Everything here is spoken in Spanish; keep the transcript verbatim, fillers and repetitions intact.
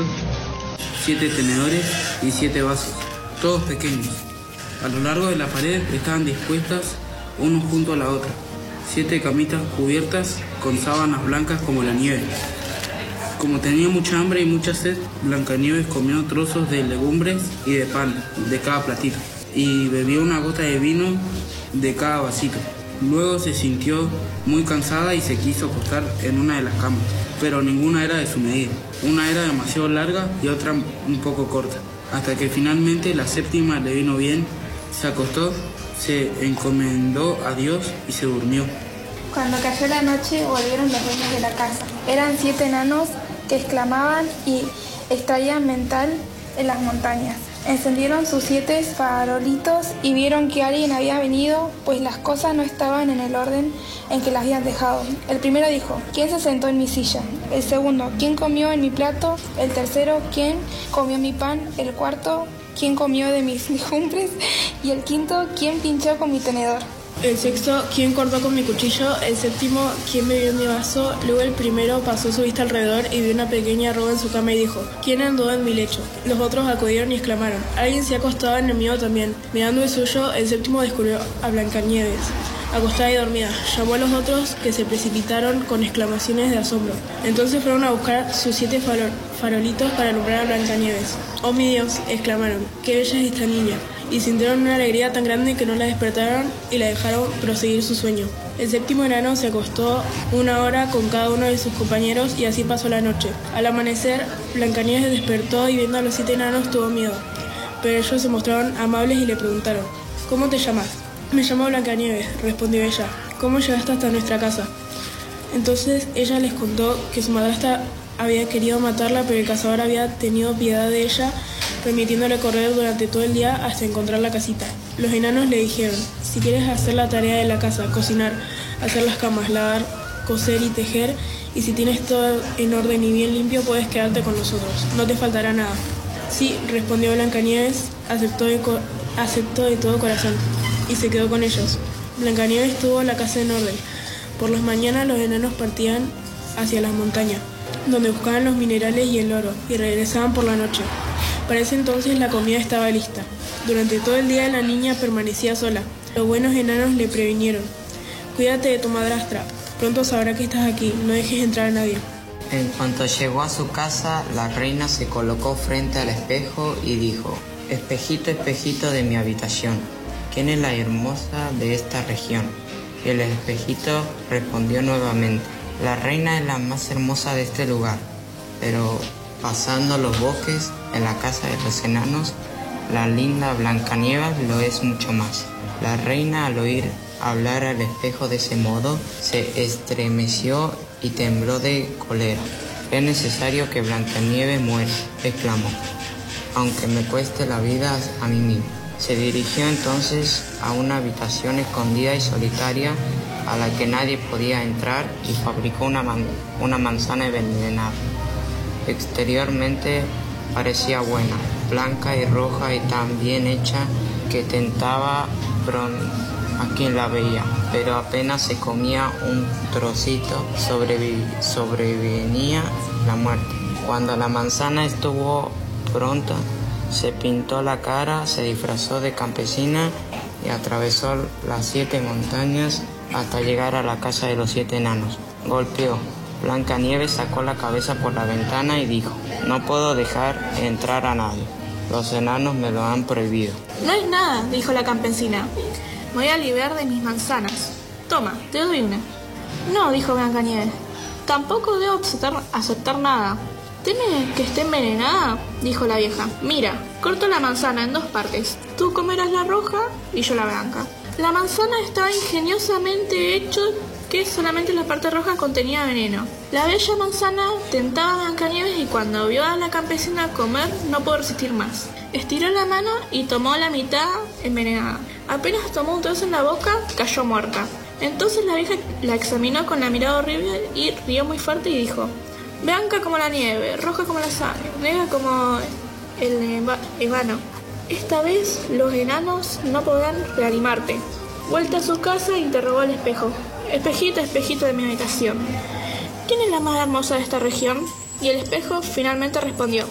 platos, siete tenedores y siete vasos, todos pequeños. A lo largo de la pared estaban dispuestas uno junto a la otra, siete camitas cubiertas con sábanas blancas como la nieve. Como tenía mucha hambre y mucha sed, Blancanieves comió trozos de legumbres y de pan de cada platito y bebió una gota de vino de cada vasito. Luego se sintió muy cansada y se quiso acostar en una de las camas, pero ninguna era de su medida. Una era demasiado larga y otra un poco corta, hasta que finalmente la séptima le vino bien. Se acostó, se encomendó a Dios y se durmió. Cuando cayó la noche volvieron los dueños de la casa. Eran siete enanos que exclamaban y extraían mental en las montañas. Encendieron sus siete farolitos y vieron que alguien había venido, pues las cosas no estaban en el orden en que las habían dejado. El primero dijo: ¿quién se sentó en mi silla? El segundo: ¿quién comió en mi plato? El tercero: ¿quién comió mi pan? El cuarto: ¿quién comió de mis legumbres? Y el quinto: ¿quién pinchó con mi tenedor? El sexto: ¿quién cortó con mi cuchillo? El séptimo: ¿quién bebió en mi vaso? Luego el primero pasó su vista alrededor y vio una pequeña arruga en su cama y dijo: ¿quién andó en mi lecho? Los otros acudieron y exclamaron: alguien se ha acostado en el mío también. Mirando el suyo, el séptimo descubrió a Blancanieves, acostada y dormida. Llamó a los otros, que se precipitaron con exclamaciones de asombro. Entonces fueron a buscar sus siete farol farolitos para alumbrar a Blancanieves. ¡Oh, mi Dios!, exclamaron, ¡qué bella es esta niña! Y sintieron una alegría tan grande que no la despertaron y la dejaron proseguir su sueño. El séptimo enano se acostó una hora con cada uno de sus compañeros y así pasó la noche. Al amanecer, Blancanieves despertó y viendo a los siete enanos tuvo miedo. Pero ellos se mostraron amables y le preguntaron: ¿cómo te llamas? Me llamo Blancanieves, respondió ella. ¿Cómo llegaste hasta nuestra casa? Entonces ella les contó que su madrastra había querido matarla, pero el cazador había tenido piedad de ella, permitiéndole correr durante todo el día hasta encontrar la casita. Los enanos le dijeron: si quieres hacer la tarea de la casa, cocinar, hacer las camas, lavar, coser y tejer, y si tienes todo en orden y bien limpio, puedes quedarte con nosotros, no te faltará nada. Sí, respondió Blancanieves, aceptó de, aceptó de todo corazón, y se quedó con ellos. Blancanieves tuvo la casa en orden. Por las mañanas los enanos partían hacia las montañas, donde buscaban los minerales y el oro, y regresaban por la noche. Para ese entonces la comida estaba lista. Durante todo el día la niña permanecía sola. Los buenos enanos le previnieron: cuídate de tu madrastra, pronto sabrá que estás aquí, no dejes entrar a nadie. En cuanto llegó a su casa, la reina se colocó frente al espejo y dijo: espejito, espejito de mi habitación, ¿quién es la hermosa de esta región? Y el espejito respondió nuevamente: la reina es la más hermosa de este lugar. Pero pasando los bosques, en la casa de los enanos, la linda Blancanieves lo es mucho más. La reina, al oír hablar al espejo de ese modo, se estremeció y tembló de cólera. Es necesario que Blancanieves muera, exclamó, aunque me cueste la vida a mí mismo. Se dirigió entonces a una habitación escondida y solitaria a la que nadie podía entrar y fabricó una, man una manzana envenenada. Exteriormente parecía buena, blanca y roja y tan bien hecha que tentaba a quien la veía, pero apenas se comía un trocito sobrevi sobrevenía la muerte. Cuando la manzana estuvo pronta, se pintó la cara, se disfrazó de campesina y atravesó las siete montañas hasta llegar a la casa de los siete enanos. Golpeó. Blancanieves sacó la cabeza por la ventana y dijo: no puedo dejar entrar a nadie. Los enanos me lo han prohibido. No hay nada, dijo la campesina. Me voy a liberar de mis manzanas. Toma, te doy una. No, dijo Blancanieves. Tampoco debo aceptar, aceptar nada. ¿Teme que esté envenenada? Dijo la vieja. Mira, corto la manzana en dos partes. Tú comerás la roja y yo la blanca. La manzana estaba ingeniosamente hecho que solamente la parte roja contenía veneno. La bella manzana tentaba a Blancanieves y cuando vio a la campesina comer no pudo resistir más. Estiró la mano y tomó la mitad envenenada. Apenas tomó un trozo en la boca, cayó muerta. Entonces la vieja la examinó con la mirada horrible y rió muy fuerte y dijo: blanca como la nieve, roja como la sangre, negra como el ébano. Esta vez los enanos no podrán reanimarte. Vuelta a su casa, interrogó al espejo. Espejito, espejito de mi habitación, ¿quién es la más hermosa de esta región? Y el espejo finalmente respondió: